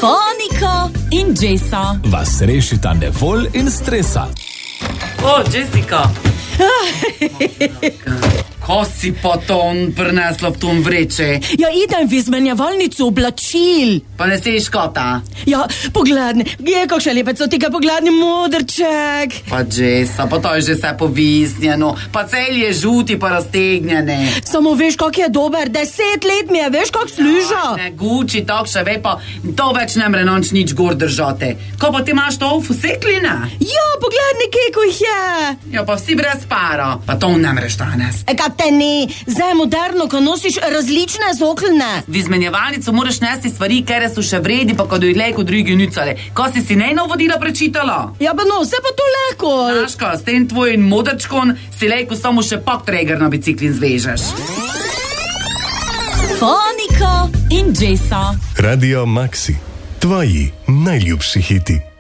Foniko in Jessa vas rešita nevolj in stresa. O, Jessica! Ko si pa to prinesla v tom vreče? Ja, idem v izmenjevalnico oblačil. Pa ne seš kota? Ja, pogledni, je kakšen lepec od tega, pogledni modrček. Pa Jessa, pa to je že vse povisnjeno, pa cel je žuti pa raztegnjene. Samo veš, kak je dober, 10 let mi je, veš, kak služa. Ne guči, tak še ve, pa to več ne mre noč nič gor držati. Ko pa ti imaš to usekline? Ja, pogledni, kako jih je. Ja, pa vsi brez para, pa to ne mreš danes. Te ne, zdaj je moderno, ko nosiš različne zokline. V izmenjevalnico moraš nesti stvari, kere so še vredi, pa ko dojlej kot drugi nucale. Ko si nejno vodila prečitala? Ja, pa no, vse pa to leko. Naška, s tem tvojim modrčkom si lejko samo še pak treger na biciklin zvežeš. Foniko in Jessa. Radio Maxi, tvoji najljubši hiti.